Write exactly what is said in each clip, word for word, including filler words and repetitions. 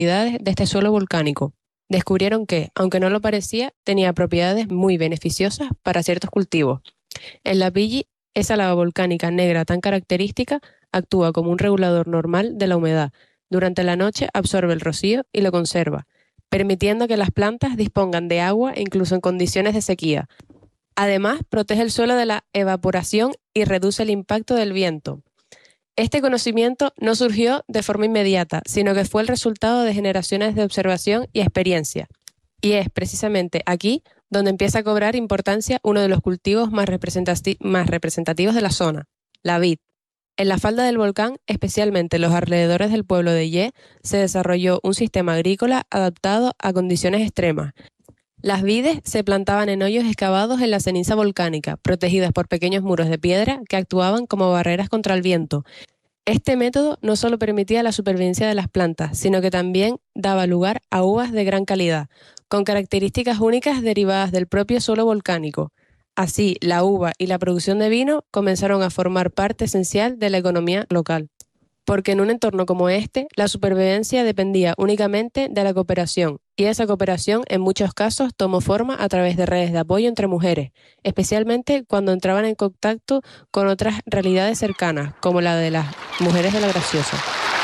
de este suelo volcánico. Descubrieron que, aunque no lo parecía, tenía propiedades muy beneficiosas para ciertos cultivos. El lapilli, esa lava volcánica negra tan característica, actúa como un regulador normal de la humedad. Durante la noche absorbe el rocío y lo conserva, permitiendo que las plantas dispongan de agua incluso en condiciones de sequía. Además, protege el suelo de la evaporación y reduce el impacto del viento. Este conocimiento no surgió de forma inmediata, sino que fue el resultado de generaciones de observación y experiencia. Y es precisamente aquí donde empieza a cobrar importancia uno de los cultivos más, representati- más representativos de la zona, la vid. En la falda del volcán, especialmente en los alrededores del pueblo de Ye, se desarrolló un sistema agrícola adaptado a condiciones extremas. Las vides se plantaban en hoyos excavados en la ceniza volcánica, protegidas por pequeños muros de piedra que actuaban como barreras contra el viento. Este método no solo permitía la supervivencia de las plantas, sino que también daba lugar a uvas de gran calidad, con características únicas derivadas del propio suelo volcánico. Así, la uva y la producción de vino comenzaron a formar parte esencial de la economía local. Porque en un entorno como este, la supervivencia dependía únicamente de la cooperación, y esa cooperación en muchos casos tomó forma a través de redes de apoyo entre mujeres, especialmente cuando entraban en contacto con otras realidades cercanas, como la de las mujeres de la Graciosa.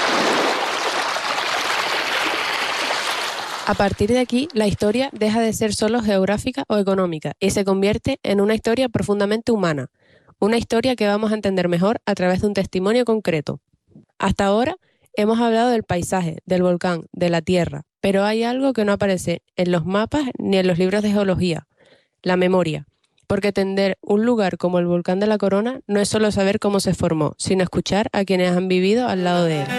A partir de aquí, la historia deja de ser solo geográfica o económica y se convierte en una historia profundamente humana, una historia que vamos a entender mejor a través de un testimonio concreto. Hasta ahora hemos hablado del paisaje, del volcán, de la tierra, pero hay algo que no aparece en los mapas ni en los libros de geología: la memoria. Porque entender un lugar como el volcán de la Corona no es solo saber cómo se formó, sino escuchar a quienes han vivido al lado de él.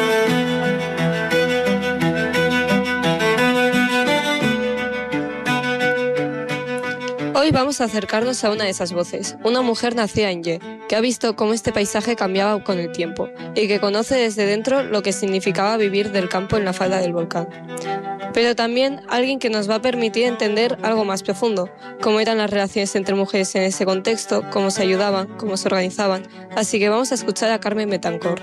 Hoy vamos a acercarnos a una de esas voces, una mujer nacida en Ye, que ha visto cómo este paisaje cambiaba con el tiempo y que conoce desde dentro lo que significaba vivir del campo en la falda del volcán. Pero también alguien que nos va a permitir entender algo más profundo, cómo eran las relaciones entre mujeres en ese contexto, cómo se ayudaban, cómo se organizaban. Así que vamos a escuchar a Carmen Betancourt.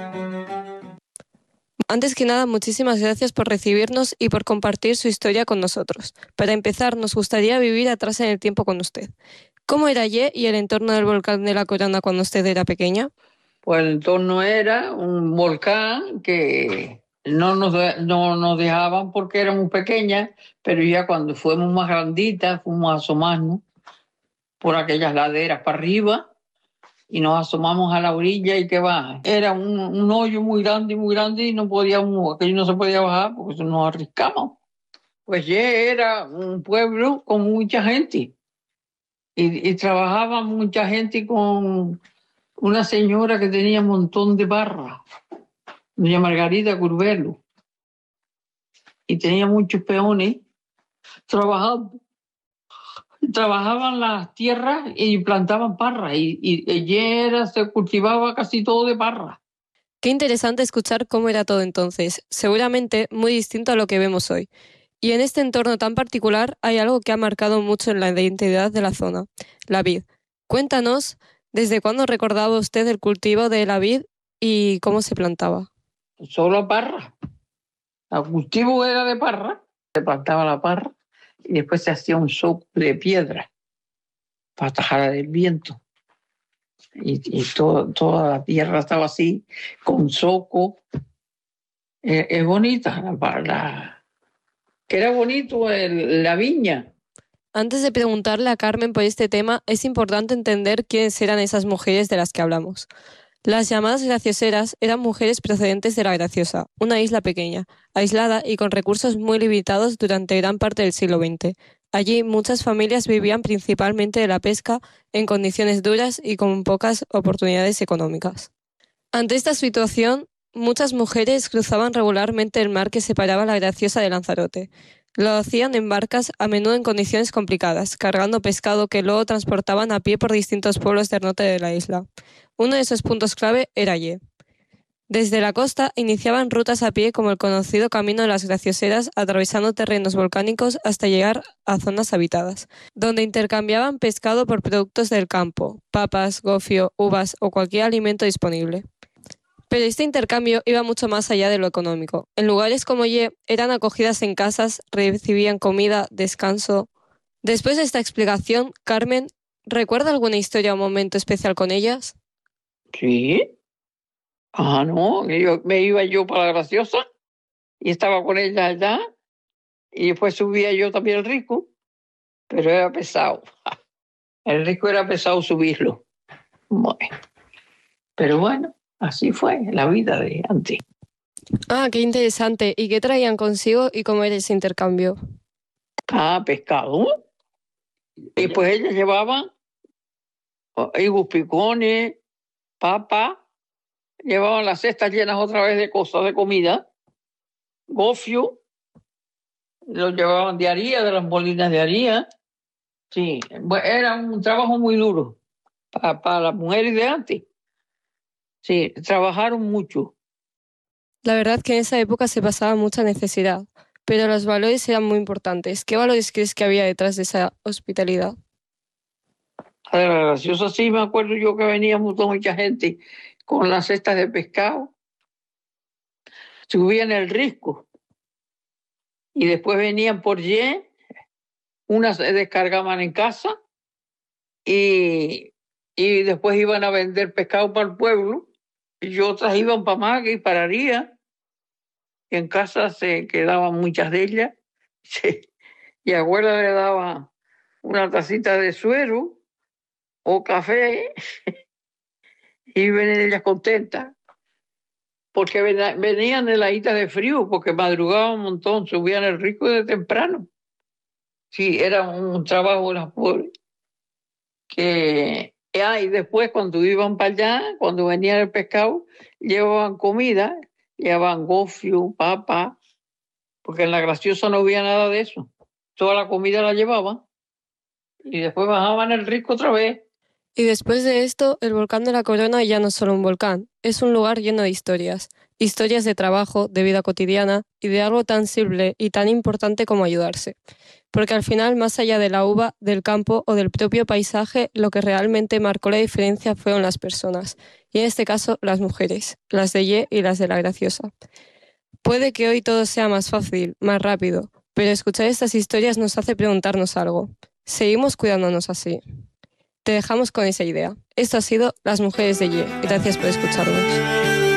Antes que nada, muchísimas gracias por recibirnos y por compartir su historia con nosotros. Para empezar, nos gustaría vivir atrás en el tiempo con usted. ¿Cómo era Ye y el entorno del volcán de la Corona cuando usted era pequeña? Pues el entorno era un volcán que no nos, de- no nos dejaban porque éramos pequeñas, pero ya cuando fuimos más granditas, fuimos a asomarnos por aquellas laderas para arriba y nos asomamos a la orilla y que va. Era un, un hoyo muy grande, muy grande y no podíamos, aquello no se podía bajar porque eso nos arriscamos. Pues ya era un pueblo con mucha gente y, y trabajaba mucha gente con una señora que tenía un montón de barra, doña Margarita Curbelo, y tenía muchos peones trabajando. Trabajaban las tierras y plantaban parra, y, y allí era, se cultivaba casi todo de parra. Qué interesante escuchar cómo era todo entonces, seguramente muy distinto a lo que vemos hoy. Y en este entorno tan particular hay algo que ha marcado mucho en la identidad de la zona, la vid. Cuéntanos, ¿desde cuándo recordaba usted el cultivo de la vid y cómo se plantaba? Solo parra. El cultivo era de parra, se plantaba la parra y después se hacía un zoco de piedra para atajar el viento. Y, y todo, toda la tierra estaba así, con zoco. Es, es bonita la, la, que era bonito el, la viña. Antes de preguntarle a Carmen por este tema, es importante entender quiénes eran esas mujeres de las que hablamos. Las llamadas gracioseras eran mujeres procedentes de La Graciosa, una isla pequeña, aislada y con recursos muy limitados durante gran parte del siglo veinte. Allí muchas familias vivían principalmente de la pesca en condiciones duras y con pocas oportunidades económicas. Ante esta situación, muchas mujeres cruzaban regularmente el mar que separaba La Graciosa de Lanzarote. Lo hacían en barcas, a menudo en condiciones complicadas, cargando pescado que luego transportaban a pie por distintos pueblos del norte de la isla. Uno de esos puntos clave era Ye. Desde la costa iniciaban rutas a pie como el conocido Camino de las Gracioseras, atravesando terrenos volcánicos hasta llegar a zonas habitadas, donde intercambiaban pescado por productos del campo, papas, gofio, uvas o cualquier alimento disponible. Pero este intercambio iba mucho más allá de lo económico. En lugares como Ye eran acogidas en casas, recibían comida, descanso. Después de esta explicación, Carmen, ¿recuerda alguna historia o momento especial con ellas? Sí. Ah, no, yo, me iba yo para la Graciosa y estaba con ella allá y después subía yo también el Rico, pero era pesado. El Rico era pesado subirlo. Bueno, pero bueno, así fue la vida de antes. Ah, qué interesante. ¿Y qué traían consigo y cómo era ese intercambio? Ah, pescado. Y pues ella llevaba higos picones, papa, llevaban las cestas llenas otra vez de cosas de comida, gofio, lo llevaban de haría, de las molinas de haría. Sí, era un trabajo muy duro para, para las mujeres de antes. Sí, trabajaron mucho. La verdad que en esa época se pasaba mucha necesidad, pero los valores eran muy importantes. ¿Qué valores crees que había detrás de esa hospitalidad? A la Graciosa sí me acuerdo yo que venía mucha, mucha gente con las cestas de pescado. Subían el risco y después venían por Ye, unas se descargaban en casa y, y después iban a vender pescado para el pueblo y otras iban para Maga y para Aría, y en casa se quedaban muchas de ellas. Sí. Y a abuela le daba una tacita de suero o café y venían ellas contentas porque venían heladitas de frío, porque madrugaban un montón, subían el Rico de temprano. Sí, era un trabajo de las pobres. Que, ah, y después cuando iban para allá, cuando venía el pescado, llevaban comida, llevaban gofio, papa, porque en la Graciosa no había nada de eso. Toda la comida la llevaban y después bajaban el Rico otra vez. Y después de esto, el volcán de la Corona ya no es solo un volcán, es un lugar lleno de historias. Historias de trabajo, de vida cotidiana y de algo tan simple y tan importante como ayudarse. Porque al final, más allá de la uva, del campo o del propio paisaje, lo que realmente marcó la diferencia fueron las personas. Y en este caso, las mujeres, las de Ye y las de la Graciosa. Puede que hoy todo sea más fácil, más rápido, pero escuchar estas historias nos hace preguntarnos algo. ¿Seguimos cuidándonos así? Te dejamos con esa idea. Esto ha sido Las Mujeres de Ye. Gracias por escucharnos.